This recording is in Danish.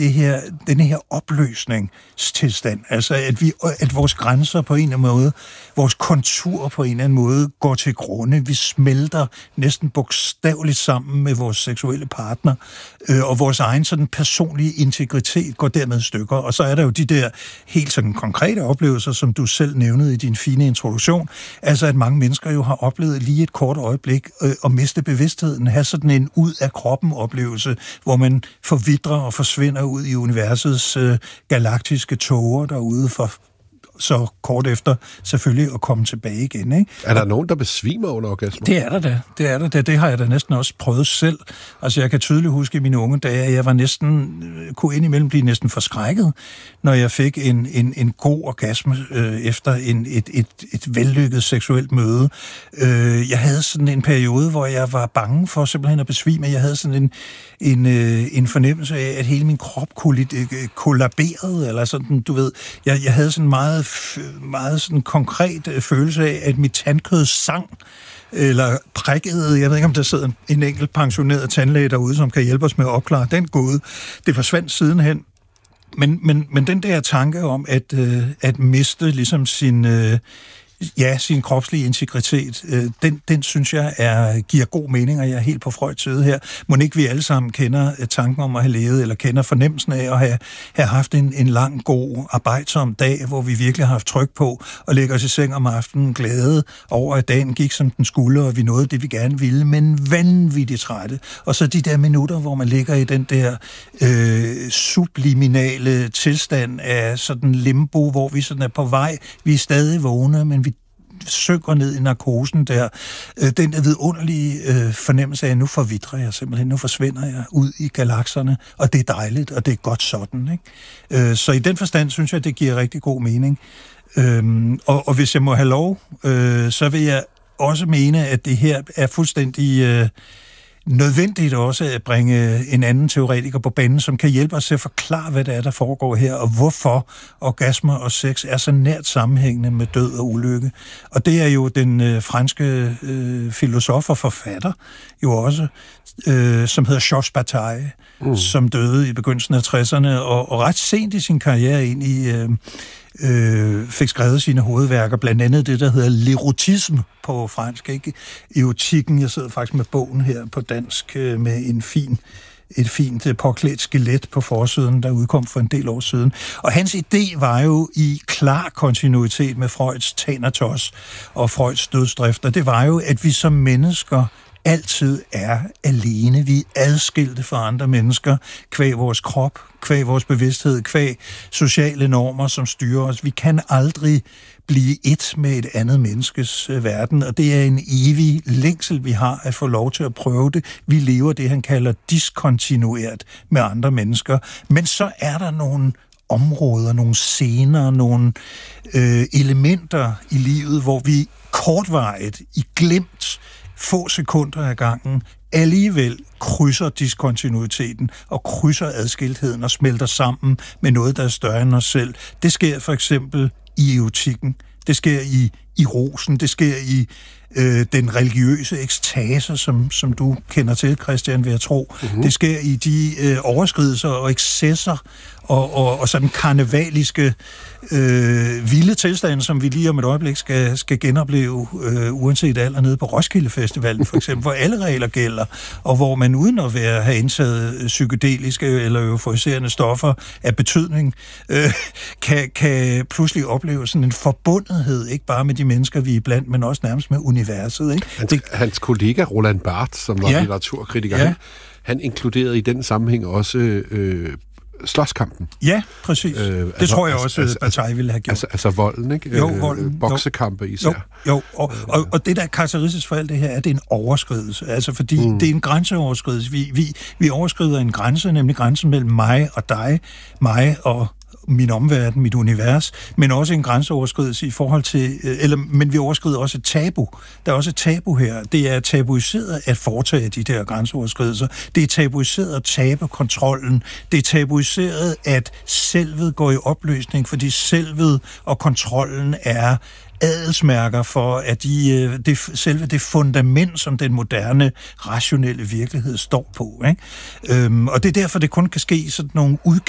denne her opløsningstilstand. Altså, at vores grænser på en eller anden måde, vores kontur på en eller anden måde, går til grunde. Vi smelter næsten bogstaveligt sammen med vores seksuelle partner, og vores egen sådan personlige integritet går dermed i stykker. Og så er der jo de der helt sådan konkrete oplevelser, som du selv nævnede i din fine introduktion. Altså, at mange mennesker jo har oplevet lige et kort øjeblik at miste bevidstheden, have sådan en ud af kroppen oplevelse, hvor man forvitrer og forsvinder ud i universets galaktiske tåger derude for så kort efter selvfølgelig at komme tilbage igen. Ikke? Er der nogen, der besvimer under orgasmer? Det er der da. Det har jeg da næsten også prøvet selv. Altså, jeg kan tydeligt huske i mine unge dage, at jeg var kunne indimellem blive næsten forskrækket, når jeg fik en god orgasme efter et vellykket seksuelt møde. Jeg havde sådan en periode, hvor jeg var bange for simpelthen at besvime. Jeg havde sådan en fornemmelse af, at hele min krop kollaberede, eller sådan, du ved. Jeg havde sådan meget sådan konkret følelse af, at mit tandkød sang, eller prikkede. Jeg ved ikke, om der sidder en enkelt pensioneret tandlæge derude, som kan hjælpe os med at opklare den gåde. Det forsvandt sidenhen. Men den der tanke om at miste ligesom sin kropslige integritet, den synes jeg giver god mening, og jeg er helt på Freuds side her. Må ikke vi alle sammen kender tanken om at have levet, eller kender fornemmelsen af at have haft en lang, god, arbejdsom dag, hvor vi virkelig har haft tryk på, og lægger os i seng om aftenen glade over, at dagen gik som den skulle, og vi nåede det, vi gerne ville, men vanvittigt trætte. Og så de der minutter, hvor man ligger i den der subliminale tilstand af sådan limbo, hvor vi sådan er på vej, vi er stadig vågne, men vi synker ned i narkosen der. Den der vidunderlige fornemmelse af, at nu forvitrer jeg simpelthen, nu forsvinder jeg ud i galakserne, og det er dejligt, og det er godt sådan. Ikke? Så i den forstand synes jeg, det giver rigtig god mening. Og hvis jeg må have lov, så vil jeg også mene, at det her er fuldstændig nødvendigt også at bringe en anden teoretiker på banen, som kan hjælpe os til at forklare, hvad det er, der foregår her, og hvorfor orgasmer og sex er så nært sammenhængende med død og ulykke. Og det er jo den franske filosof og forfatter, jo også, som hedder Georges Bataille, som døde i begyndelsen af 60'erne, og ret sent i sin karriere egentlig fik skrevet sine hovedværker, blandt andet det, der hedder L'érotisme på fransk, ikke? Erotikken, jeg sidder faktisk med bogen her på dansk, med et fint påklædt skelet på forsiden, der udkom for en del år siden. Og hans idé var jo i klar kontinuitet med Freuds Thanatos og Freuds dødsdrifter. Det var jo, at vi som mennesker altid er alene. Vi er adskilte fra andre mennesker, kvæg vores krop, kvæg vores bevidsthed, kvæg sociale normer, som styrer os. Vi kan aldrig blive et med et andet menneskes verden, og det er en evig længsel, vi har at få lov til at prøve det. Vi lever det, han kalder diskontinuert med andre mennesker. Men så er der nogle områder, nogle scener, nogle elementer i livet, hvor vi kortvarigt, i glimt, få sekunder ad gangen, alligevel krydser diskontinuiteten og krydser adskiltheden og smelter sammen med noget, der er større end os selv. Det sker for eksempel i erotikken, det sker i rosen, det sker i den religiøse ekstase, som du kender til, Christian, vil jeg tro. Mm-hmm. Det sker i de overskridelser og excesser og sådan karnevaliske vilde tilstande, som vi lige om et øjeblik skal genopleve, uanset alder, nede på Roskilde Festivalen for eksempel, hvor alle regler gælder, og hvor man uden at have indtaget psykedeliske eller euforiserende stoffer af betydning, kan pludselig opleve sådan en forbundethed, ikke bare med de mennesker, vi er blandt, men også nærmest med universet. Ikke? Hans kollega Roland Barthes, som var litteraturkritiker, han inkluderede i den sammenhæng også slåskampen. Ja, præcis. Det tror jeg også, Bataille ville have gjort. Altså volden, ikke? Jo, volden. Boksekampe især. Jo. Og det, der er karakteristisk for alt det her, er, at det er en overskridelse. Altså, fordi det er en grænseoverskridelse. Vi overskrider en grænse, nemlig grænsen mellem mig og dig, mig og min omverden, mit univers, men også en grænseoverskridelse i forhold til, men vi overskrider også et tabu. Der er også et tabu her. Det er tabuiseret at foretage de der grænseoverskridelser. Det er tabuiseret at tabe kontrollen. Det er tabuiseret, at selvet går i opløsning, fordi selvet og kontrollen er adelsmærker for, at selve det fundament, som den moderne, rationelle virkelighed står på. Ikke? Og det er derfor, det kun kan ske i sådan nogle